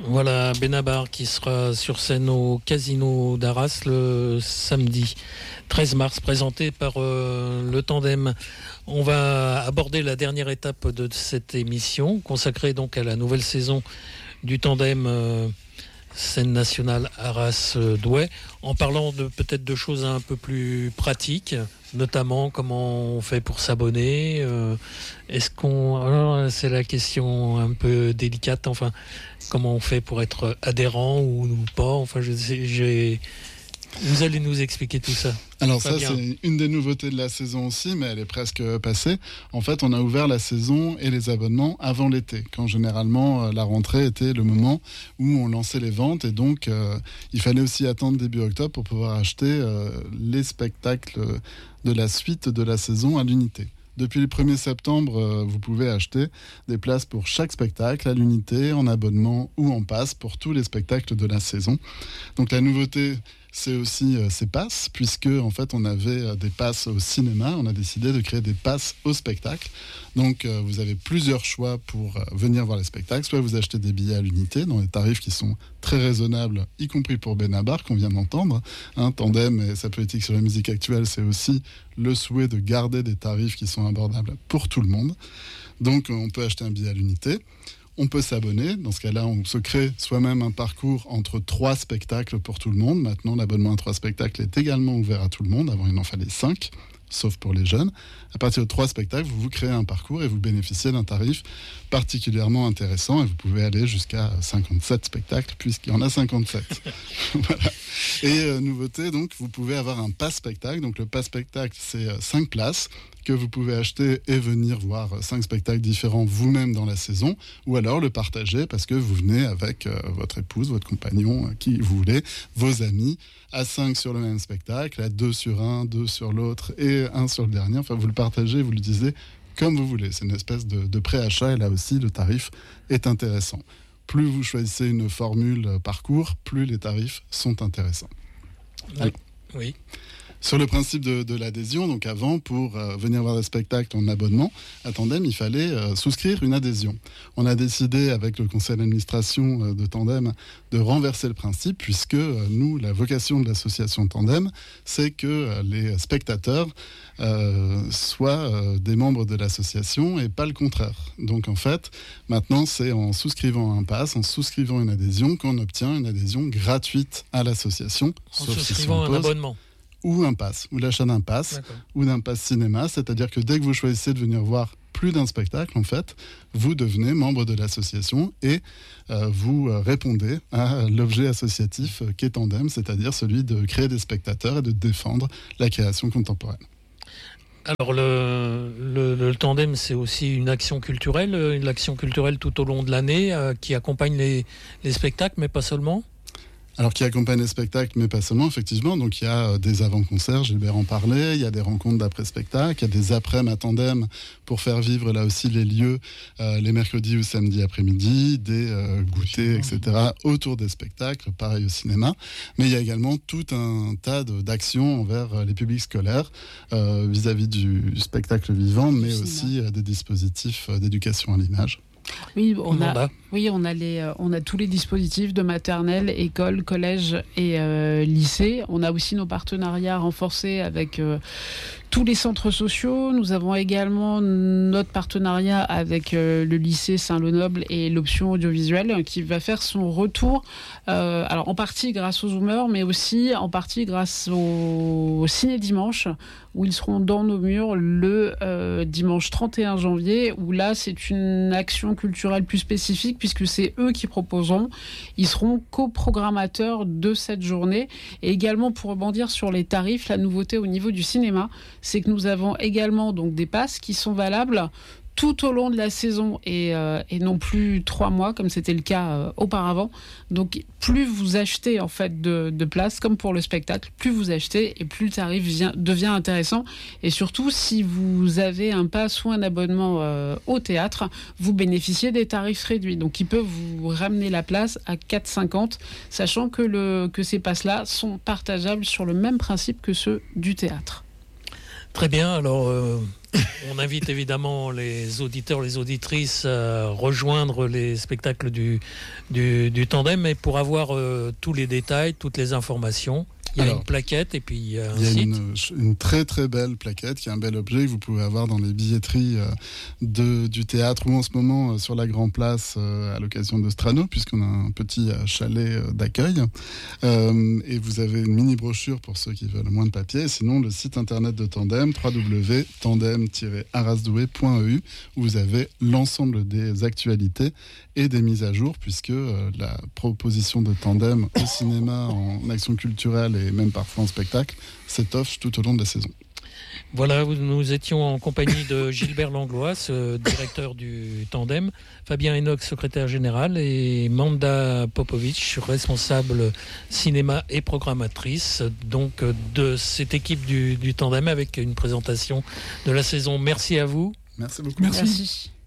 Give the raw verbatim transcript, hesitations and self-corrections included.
Voilà, Benabar qui sera sur scène au Casino d'Arras le samedi treize mars, présenté par euh, le Tandem. On va aborder la dernière étape de cette émission, consacrée donc à la nouvelle saison du Tandem euh, scène nationale Arras-Douai, en parlant de peut-être de choses un peu plus pratiques, notamment comment on fait pour s'abonner. Euh, est-ce qu'on, alors, c'est la question un peu délicate. Enfin, comment on fait pour être adhérent ou, ou pas. Enfin, je sais, j'ai. Vous allez nous expliquer tout ça. Alors ça, c'est une des nouveautés de la saison aussi, mais elle est presque passée. En fait, on a ouvert la saison et les abonnements avant l'été, quand généralement euh, la rentrée était le moment où on lançait les ventes. Et donc, euh, il fallait aussi attendre début octobre pour pouvoir acheter euh, les spectacles de la suite de la saison à l'unité. Depuis le premier septembre, euh, vous pouvez acheter des places pour chaque spectacle à l'unité, en abonnement ou en pass pour tous les spectacles de la saison. Donc la nouveauté, c'est aussi euh, ces passes, puisque en fait on avait euh, des passes au cinéma, on a décidé de créer des passes au spectacle. Donc euh, vous avez plusieurs choix pour euh, venir voir les spectacles. Soit vous achetez des billets à l'unité dans des tarifs qui sont très raisonnables, y compris pour Benabar qu'on vient d'entendre. Hein, Tandem et sa politique sur la musique actuelle, c'est aussi le souhait de garder des tarifs qui sont abordables pour tout le monde. Donc on peut acheter un billet à l'unité. On peut s'abonner. Dans ce cas-là, on se crée soi-même un parcours entre trois spectacles pour tout le monde. Maintenant, l'abonnement à trois spectacles est également ouvert à tout le monde. Avant, il en fallait cinq, sauf pour les jeunes. À partir de trois spectacles, vous vous créez un parcours et vous bénéficiez d'un tarif particulièrement intéressant. Et vous pouvez aller jusqu'à cinquante-sept spectacles, puisqu'il y en a cinquante-sept. Voilà. Et euh, nouveauté, donc, vous pouvez avoir un pass spectacle. Donc, le pass spectacle, c'est euh, cinq places que vous pouvez acheter et venir voir cinq spectacles différents vous-même dans la saison, ou alors le partager parce que vous venez avec euh, votre épouse, votre compagnon, euh, qui vous voulez, vos amis, à cinq sur le même spectacle, à deux sur un, deux sur l'autre et un sur le dernier. Enfin, vous le partagez, vous l'utilisez comme vous voulez. C'est une espèce de, de préachat et là aussi, le tarif est intéressant. Plus vous choisissez une formule euh, parcours, plus les tarifs sont intéressants. Oui. oui. Sur le principe de, de l'adhésion, donc avant, pour euh, venir voir le spectacle en abonnement à Tandem, il fallait euh, souscrire une adhésion. On a décidé, avec le conseil d'administration euh, de Tandem, de renverser le principe, puisque euh, nous, la vocation de l'association Tandem, c'est que euh, les spectateurs euh, soient euh, des membres de l'association et pas le contraire. Donc en fait, maintenant, c'est en souscrivant un pass, en souscrivant une adhésion, qu'on obtient une adhésion gratuite à l'association. En souscrivant si un abonnement. Ou un pass, ou l'achat d'un pass, D'accord. ou d'un pass cinéma, c'est-à-dire que dès que vous choisissez de venir voir plus d'un spectacle, en fait, vous devenez membre de l'association et euh, vous euh, répondez à l'objet associatif euh, qu'est Tandem, c'est-à-dire celui de créer des spectateurs et de défendre la création contemporaine. Alors le, le, le Tandem, c'est aussi une action culturelle, une action culturelle tout au long de l'année euh, qui accompagne les, les spectacles, mais pas seulement. Alors qui accompagne les spectacles, mais pas seulement, effectivement. Donc il y a des avant-concerts, Gilbert en parlait, il y a des rencontres d'après-spectacle, il y a des après-midi à Tandem pour faire vivre là aussi les lieux euh, les mercredis ou samedis après-midi, des euh, goûters, et cetera autour des spectacles, pareil au cinéma. Mais il y a également tout un tas de, d'actions envers les publics scolaires euh, vis-à-vis du spectacle vivant, mais aussi euh, des dispositifs d'éducation à l'image. Oui, on a, oui, on a les, on a tous les dispositifs de maternelle, école, collège et euh, lycée. On a aussi nos partenariats renforcés avec euh, tous les centres sociaux. Nous avons également notre partenariat avec euh, le lycée Saint-Lenoble et l'option audiovisuelle qui va faire son retour. Euh, alors en partie grâce aux Zoomers, mais aussi en partie grâce au Ciné Dimanche, où ils seront dans nos murs le euh, dimanche trente et un janvier, où là c'est une action culturelle plus spécifique puisque c'est eux qui proposeront. Ils seront coprogrammateurs de cette journée. Et également pour rebondir sur les tarifs, la nouveauté au niveau du cinéma, c'est que nous avons également donc des passes qui sont valables tout au long de la saison et, euh, et non plus trois mois comme c'était le cas euh, auparavant. Donc plus vous achetez en fait de, de places, comme pour le spectacle, plus vous achetez et plus le tarif vient, devient intéressant. Et surtout, si vous avez un pass ou un abonnement euh, au théâtre, vous bénéficiez des tarifs réduits. Donc ils peuvent vous ramener la place à quatre euros cinquante, sachant que, le, que ces passes-là sont partageables sur le même principe que ceux du théâtre. Très bien, alors euh, on invite évidemment les auditeurs, les auditrices à rejoindre les spectacles du, du, du Tandem, et pour avoir euh, tous les détails, toutes les informations, il y a Alors, une plaquette et puis il y a un il y a site. Une, une très très belle plaquette qui est un bel objet que vous pouvez avoir dans les billetteries euh, de, du théâtre ou en ce moment euh, sur la Grand Place euh, à l'occasion de Strano, puisqu'on a un petit euh, chalet euh, d'accueil. Euh, et vous avez une mini brochure pour ceux qui veulent moins de papier. Sinon, le site internet de Tandem, w w w point tandem tiret arasdoué point e u, où vous avez l'ensemble des actualités et des mises à jour, puisque euh, la proposition de Tandem au cinéma, en action culturelle et même parfois en spectacle, s'étoffe tout au long de la saison. Voilà, nous étions en compagnie de Gilbert Langlois, directeur du Tandem, Fabien Enoch, secrétaire général, et Manda Popovic, responsable cinéma et programmatrice donc de cette équipe du, du Tandem, avec une présentation de la saison. Merci à vous. Merci beaucoup. Merci. Merci.